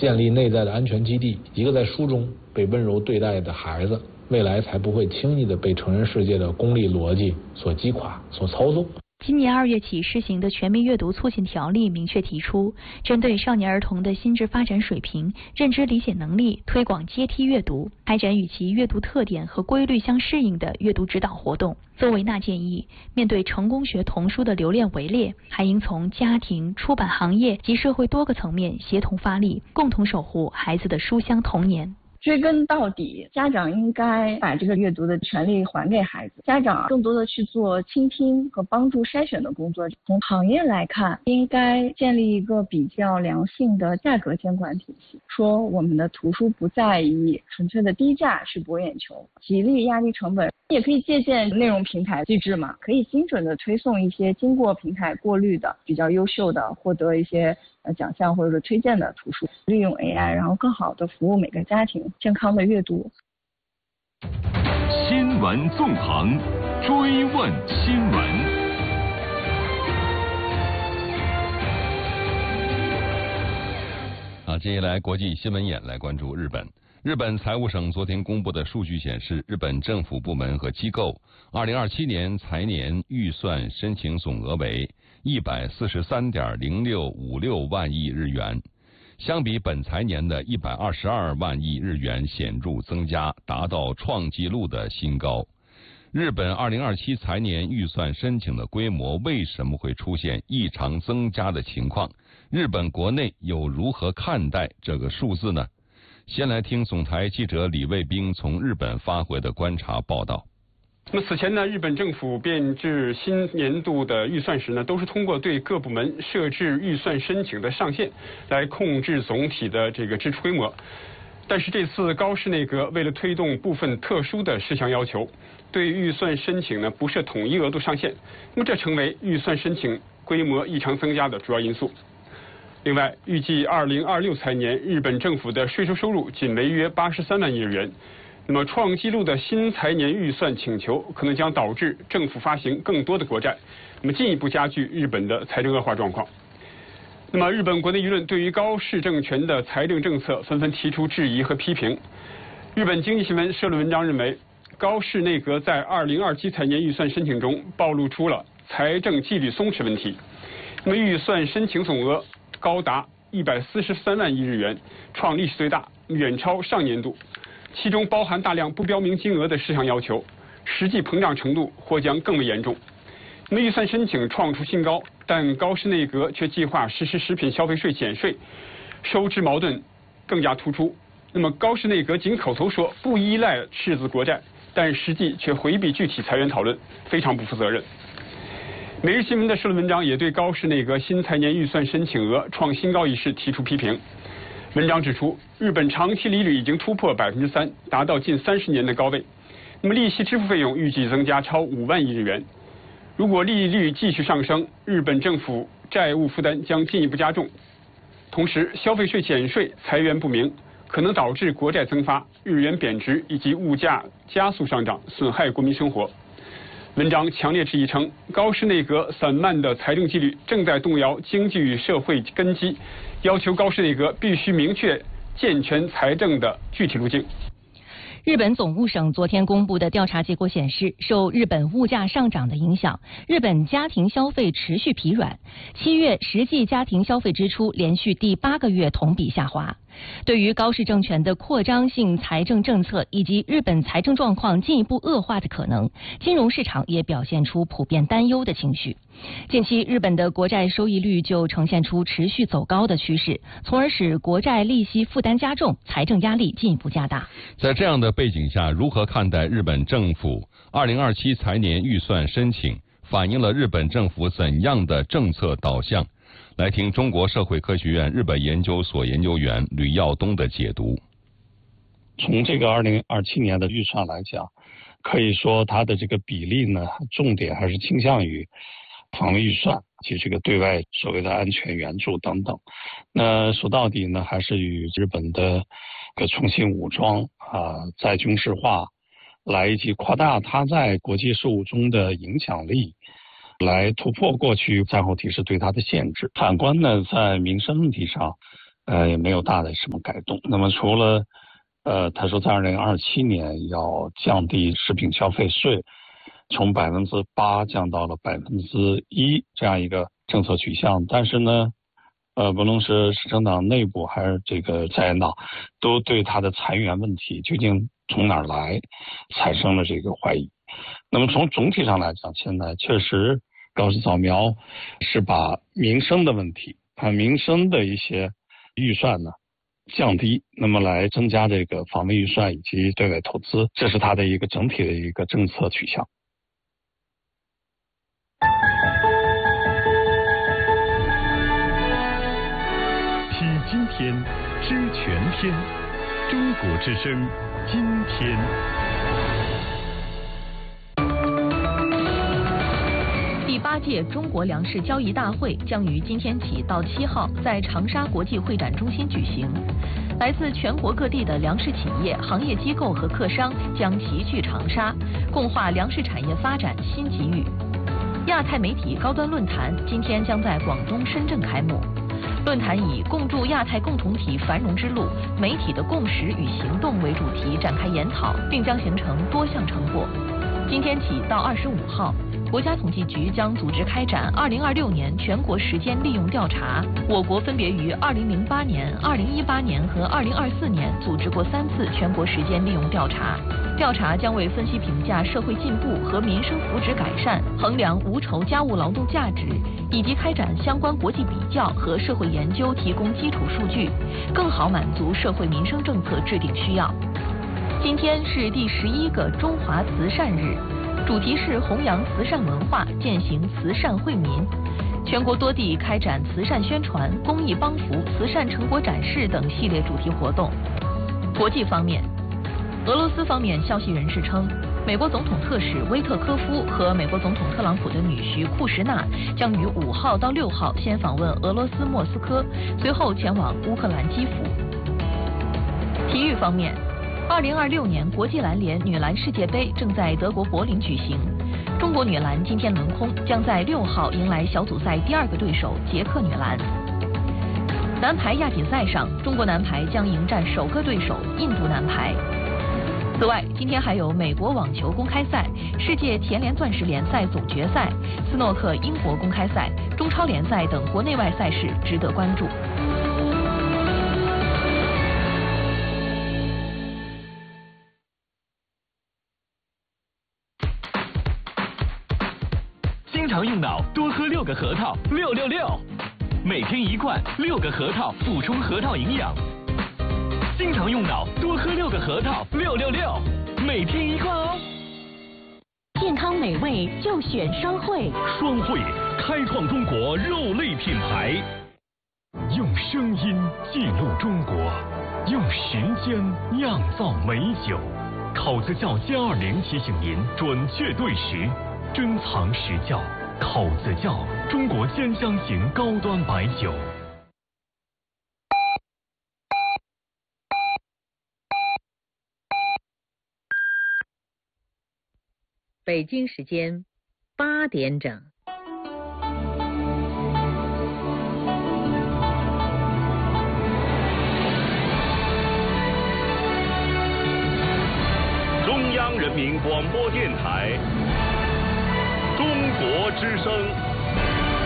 建立内在的安全基地，一个在书中被温柔对待的孩子，未来才不会轻易的被成人世界的功利逻辑所击垮、所操纵。 今年2月起施行的全民阅读促进条例明确提出，针对少年儿童的心智发展水平、认知理解能力，推广阶梯阅读，开展与其阅读特点和规律相适应的阅读指导活动。邹维纳建议，面对成功学童书的流量围猎，还应从家庭、出版行业及社会多个层面协同发力，共同守护孩子的书香童年。 追根到底，家长应该把这个阅读的权利还给孩子。家长更多的去做倾听和帮助筛选的工作。从行业来看，应该建立一个比较良性的价格监管体系，说我们的图书不再以纯粹的低价去博眼球，极力压低成本。也可以借鉴内容平台机制嘛，可以精准的推送一些经过平台过滤的、比较优秀的、获得一些奖项或者是推荐的图书，利用 AI， 然后更好的服务每个家庭健康的阅读。 新闻纵横，追问新闻。 接下来国际新闻眼来关注日本。日本财务省昨天公布的数据显示，日本政府部门和机构2027年财年预算申请总额为143.0656万亿日元，相比本财年的122万亿日元显著增加，达到创纪录的新高。日本2027财年预算申请的规模为什么会出现异常增加的情况？日本国内又如何看待这个数字呢？先来听总台记者李卫兵从日本发回的观察报道。 那么此前呢，日本政府编制新年度的预算时呢，都是通过对各部门设置预算申请的上限来控制总体的这个支出规模。但是这次高市内阁为了推动部分特殊的事项要求，对预算申请呢不设统一额度上限，那么这成为预算申请规模异常增加的主要因素。另外，预计2026财年日本政府的税收收入仅为约83万亿日元。那么创纪录的新财年预算请求可能将导致政府发行更多的国债，那么进一步加剧日本的财政恶化状况。那么日本国内舆论对于高市政权的财政政策纷纷提出质疑和批评。日本经济新闻社论文章认为，高市内阁在2027财年预算申请中暴露出了财政纪律松弛问题。那么预算申请总额高达143万亿日元，创历史最大，远超上年度。其中包含大量不标明金额的事项要求，实际膨胀程度或将更为严重。那么预算申请创出新高，但高市内阁却计划实施食品消费税减税，收支矛盾更加突出。那么高市内阁仅口头说不依赖赤字国债，但实际却回避具体裁员讨论，非常不负责任。每日新闻的社论文章也对高市内阁新财年预算申请额创新高一事提出批评。文章指出，日本长期利率已经突破3%，达到近30年的高位。那么利息支付费用预计增加超5万亿日元。如果利率继续上升，日本政府债务负担将进一步加重。同时，消费税减税、财源不明，可能导致国债增发、日元贬值以及物价加速上涨，损害国民生活。文章强烈质疑称，高市内阁散漫的财政纪律正在动摇经济与社会根基，要求高市内阁必须明确健全财政的具体路径。 日本总务省昨天公布的调查结果显示，受日本物价上涨的影响，日本家庭消费持续疲软，7月实际家庭消费支出连续第8个月同比下滑。对于高市政权的扩张性财政政策以及日本财政状况进一步恶化的可能，金融市场也表现出普遍担忧的情绪。近期日本的国债收益率就呈现出持续走高的趋势，从而使国债利息负担加重，财政压力进一步加大。 在这样的背景下，如何看待日本政府2027财年预算申请，反映了日本政府怎样的政策导向？来听中国社会科学院日本研究所研究员吕耀东的解读。 从这个2027年的预算来讲，可以说它的这个比例呢，重点还是倾向于防卫预算及这个对外所谓的安全援助等等。那说到底呢，还是与日本的重新武装再军事化，来以及扩大它在国际事务中的影响力，来突破过去战后体制对它的限制。反观呢，在民生问题上， 也没有大的什么改动。那么除了他说在2027年要降低食品消费税，从8%降到了1%这样一个政策取向，但是呢，不论是执政党内部还是这个在野党，都对他的裁员问题究竟从哪儿来产生了这个怀疑。那么从总体上来讲，现在确实高市早苗是把民生的问题，民生的一些预算呢降低，那么来增加这个防卫预算以及对外投资，这是他的一个整体的一个政策取向。 体今天，知全天，中国之声，今天。 第8届中国粮食交易大会将于今天起到7号在长沙国际会展中心举行。来自全国各地的粮食企业、行业机构和客商将齐聚长沙，共话粮食产业发展新机遇。亚太媒体高端论坛今天将在广东深圳开幕。论坛以共筑亚太共同体繁荣之路，媒体的共识与行动为主题展开研讨，并将形成多项成果。今天起到25号，国家统计局将组织开展2026年全国时间利用调查。我国分别于2008年、2018年和2024年组织过3次全国时间利用调查。调查将为分析评价社会进步和民生福祉改善、衡量无酬家务劳动价值以及开展相关国际比较和社会研究提供基础数据，更好满足社会民生政策制定需要。今天是第11个中华慈善日，主题是弘扬慈善文化，践行慈善惠民。全国多地开展慈善宣传、公益帮扶、慈善成果展示等系列主题活动。国际方面，俄罗斯方面消息人士称，美国总统特使威特科夫和美国总统特朗普的女婿库什纳将于5号到6号先访问俄罗斯莫斯科，随后前往乌克兰基辅。体育方面，2026年国际篮联女篮世界杯正在德国柏林举行，中国女篮今天轮空，将在6号迎来小组赛第2个对手捷克女篮。男排亚锦赛上，中国男排将迎战首个对手印度男排。此外，今天还有美国网球公开赛、世界田联钻石联赛总决赛、斯诺克英国公开赛、中超联赛等国内外赛事值得关注。 经常用脑，多喝6个核桃，666，每天1罐，6个核桃补充核桃营养。经常用脑，多喝6个核桃，666，每天1罐哦。 健康美味就选双汇， 双汇开创中国肉类品牌，用声音记录中国，用时间酿造美酒。考子窖+20提醒您准确对时，珍藏实窖。考子窖，中国10香型高端白酒。 北京时间8点整。 中央人民广播电台，中国之声。